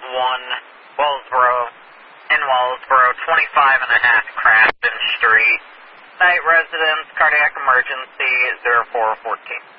Wellsboro, in Wellsboro, 25 and a half Crafton Street. Site residence, cardiac emergency, 0414.